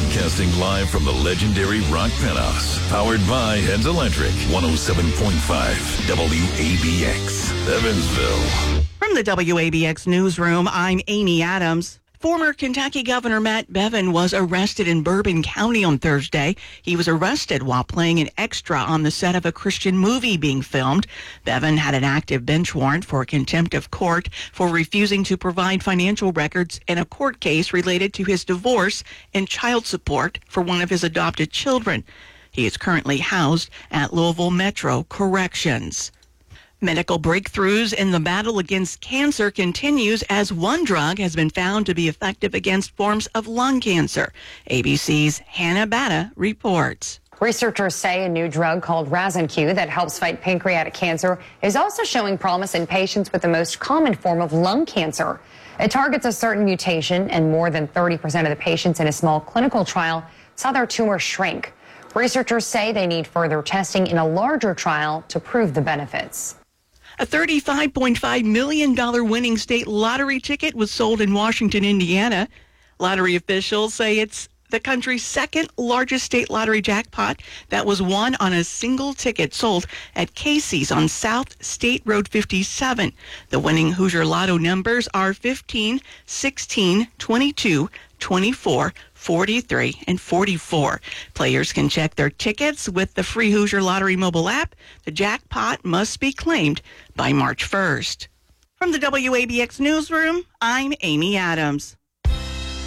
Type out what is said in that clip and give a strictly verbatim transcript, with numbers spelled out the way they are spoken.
Broadcasting live from the legendary Rock Penthouse. Powered by Heads Electric. one oh seven point five W A B X, Evansville. From the W A B X newsroom, I'm Amy Adams. Former Kentucky Governor Matt Bevin was arrested in Bourbon County on Thursday. He was arrested while playing an extra on the set of a Christian movie being filmed. Bevin had an active bench warrant for contempt of court for refusing to provide financial records in a court case related to his divorce and child support for one of his adopted children. He is currently housed at Louisville Metro Corrections. Medical breakthroughs in the battle against cancer continues as one drug has been found to be effective against forms of lung cancer. A B C's Hannah Batta reports. Researchers say a new drug called Razanq that helps fight pancreatic cancer is also showing promise in patients with the most common form of lung cancer. It targets a certain mutation, and more than thirty percent of the patients in a small clinical trial saw their tumor shrink. Researchers say they need further testing in a larger trial to prove the benefits. A thirty-five point five million dollars winning state lottery ticket was sold in Washington, Indiana. Lottery officials say it's the country's second largest state lottery jackpot that was won on a single ticket sold at Casey's on South State Road fifty-seven. The winning Hoosier Lotto numbers are fifteen, sixteen, twenty-two, twenty-four, forty-three, and forty-four. Players can check their tickets with the free Hoosier Lottery mobile app. The jackpot must be claimed by March first. From the W A B X newsroom, I'm Amy Adams.